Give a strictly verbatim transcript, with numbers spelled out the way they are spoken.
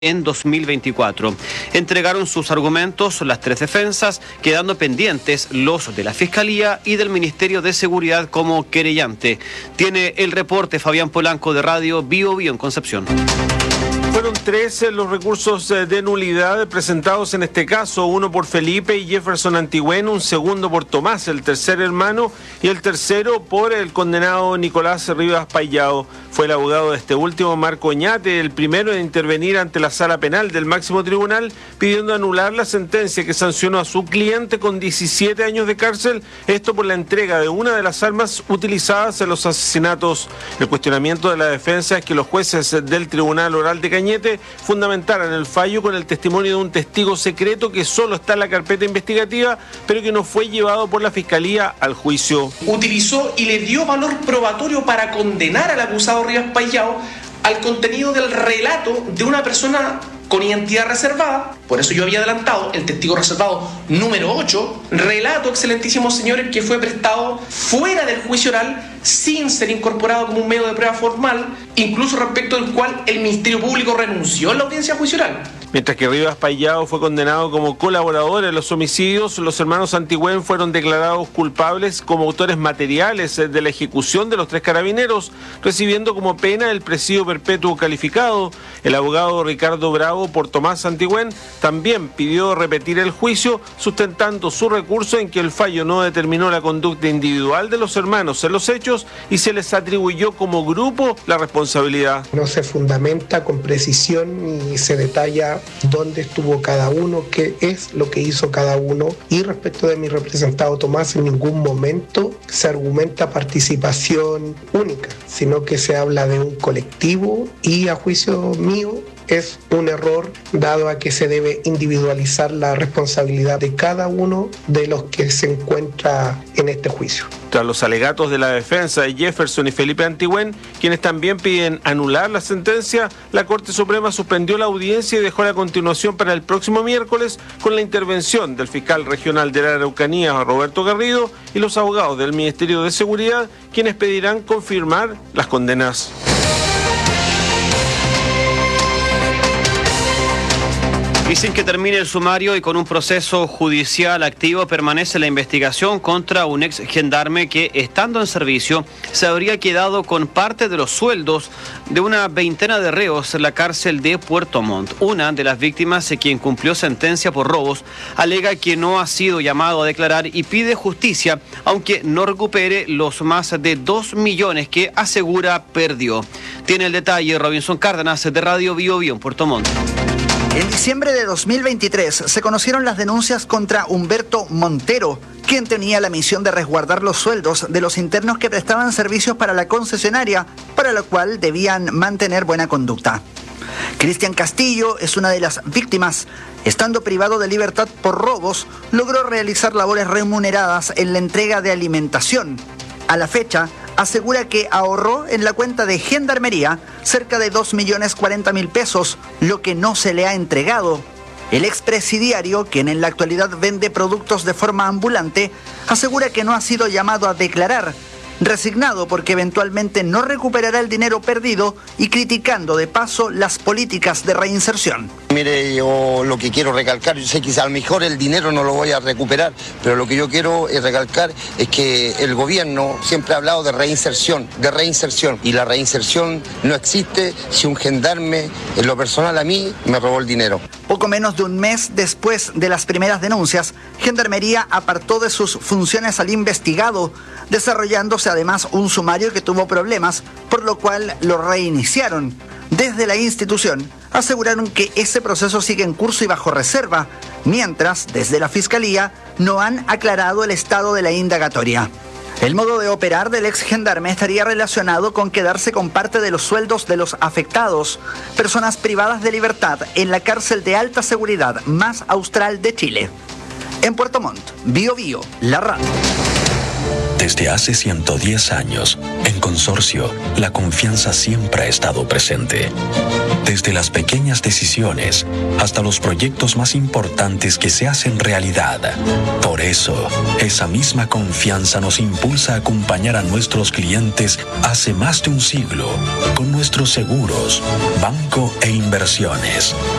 en dos mil veinticuatro. Entregaron sus argumentos las tres defensas, quedando pendientes los de la Fiscalía y del Ministerio de Seguridad como querellante. Tiene el reporte Fabián Polanco de Radio Bio Bio en Concepción. Fueron tres los recursos de nulidad presentados en este caso, uno por Felipe y Jefferson Antigüen, un segundo por Tomás, el tercer hermano, y el tercero por el condenado Nicolás Rivas Payao. Fue el abogado de este último, Marco Oñate, el primero en intervenir ante la sala penal del máximo tribunal, pidiendo anular la sentencia que sancionó a su cliente con diecisiete años de cárcel, esto por la entrega de una de las armas utilizadas en los asesinatos. El cuestionamiento de la defensa es que los jueces del Tribunal Oral de Cañete fundamentaran el fallo con el testimonio de un testigo secreto que solo está en la carpeta investigativa, pero que no fue llevado por la Fiscalía al juicio. Utilizó y le dio valor probatorio para condenar al acusado Rivas Payao al contenido del relato de una persona con identidad reservada. Por eso yo había adelantado el testigo reservado número ocho, relato, excelentísimos señores, que fue prestado fuera del juicio oral sin ser incorporado como un medio de prueba formal, incluso respecto del cual el Ministerio Público renunció en la audiencia juicio oral. Mientras que Rivas Payao fue condenado como colaborador en los homicidios, los hermanos Antigüen fueron declarados culpables como autores materiales de la ejecución de los tres carabineros, recibiendo como pena el presidio perpetuo calificado. El abogado Ricardo Bravo por Tomás Antigüen también pidió repetir el juicio, sustentando su recurso en que el fallo no determinó la conducta individual de los hermanos en los hechos y se les atribuyó como grupo la responsabilidad. No se fundamenta con precisión ni se detalla dónde estuvo cada uno, qué es lo que hizo cada uno, y respecto de mi representado Tomás, en ningún momento se argumenta participación única, sino que se habla de un colectivo y, a juicio mío, es un error, dado a que se debe individualizar la responsabilidad de cada uno de los que se encuentra en este juicio. Tras los alegatos de la defensa de Jefferson y Felipe Antigüen, quienes también piden anular la sentencia, la Corte Suprema suspendió la audiencia y dejó la continuación para el próximo miércoles con la intervención del fiscal regional de la Araucanía, Roberto Garrido, y los abogados del Ministerio de Seguridad, quienes pedirán confirmar las condenas. Y sin que termine el sumario y con un proceso judicial activo, permanece la investigación contra un ex gendarme que, estando en servicio, se habría quedado con parte de los sueldos de una veintena de reos en la cárcel de Puerto Montt. Una de las víctimas, quien cumplió sentencia por robos, alega que no ha sido llamado a declarar y pide justicia, aunque no recupere los más de dos millones que asegura perdió. Tiene el detalle Robinson Cárdenas de Radio Bio Bio en Puerto Montt. En diciembre de dos mil veintitrés se conocieron las denuncias contra Humberto Montero, quien tenía la misión de resguardar los sueldos de los internos que prestaban servicios para la concesionaria, para lo cual debían mantener buena conducta. Cristian Castillo es una de las víctimas. Estando privado de libertad por robos, logró realizar labores remuneradas en la entrega de alimentación. A la fecha, asegura que ahorró en la cuenta de Gendarmería cerca de dos millones cuarenta mil pesos, lo que no se le ha entregado. El expresidiario, quien en la actualidad vende productos de forma ambulante, asegura que no ha sido llamado a declarar, resignado porque eventualmente no recuperará el dinero perdido y criticando de paso las políticas de reinserción. Mire, yo lo que quiero recalcar, yo sé que a lo mejor el dinero no lo voy a recuperar, pero lo que yo quiero recalcar es que el gobierno siempre ha hablado de reinserción, de reinserción, y la reinserción no existe si un gendarme, en lo personal a mí, me robó el dinero. Poco menos de un mes después de las primeras denuncias, Gendarmería apartó de sus funciones al investigado, desarrollándose además un sumario que tuvo problemas, por lo cual lo reiniciaron. Desde la institución aseguraron que ese proceso sigue en curso y bajo reserva, mientras desde la Fiscalía no han aclarado el estado de la indagatoria. El modo de operar del ex gendarme estaría relacionado con quedarse con parte de los sueldos de los afectados, personas privadas de libertad en la cárcel de alta seguridad más austral de Chile. En Puerto Montt, Bio Bio, la radio. Desde hace ciento diez años, en Consorcio, la confianza siempre ha estado presente. desde las pequeñas decisiones hasta los proyectos más importantes que se hacen realidad. Por eso, esa misma confianza nos impulsa a acompañar a nuestros clientes hace más de un siglo con nuestros seguros, banco e inversiones.